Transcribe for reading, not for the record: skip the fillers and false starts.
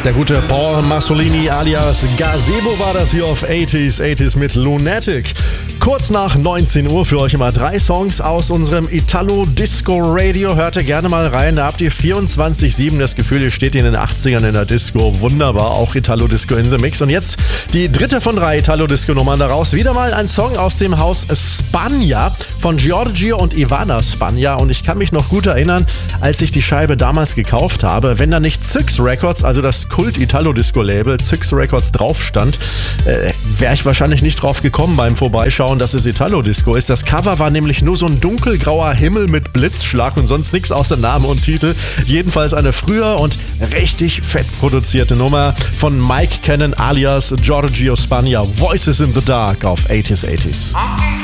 Der gute Paul Masolini alias Gazebo war das hier auf 80s mit Lunatic. Kurz nach 19 Uhr für euch immer 3 Songs aus unserem Italo-Disco-Radio. Hört ihr gerne mal rein, da habt ihr 24/7 das Gefühl, ihr steht in den 80ern in der Disco. Wunderbar, auch Italo-Disco in the Mix. Und jetzt die dritte von 3 Italo-Disco-Nummern daraus. Wieder mal ein Song aus dem Haus Spagna von Giorgio und Ivana Spagna. Und ich kann mich noch gut erinnern, als ich die Scheibe damals gekauft habe, wenn da nicht Zyx Records, also das Kult-Italo-Disco-Label Zyx Records drauf stand, wäre ich wahrscheinlich nicht drauf gekommen beim Vorbeischauen, dass es Italo-Disco ist. Das Cover war nämlich nur so ein dunkelgrauer Himmel mit Blitzschlag und sonst nichts außer Name und Titel. Jedenfalls eine früher und richtig fett produzierte Nummer von Mike Cannon alias Giorgio Spagna. Voices in the Dark auf 80s.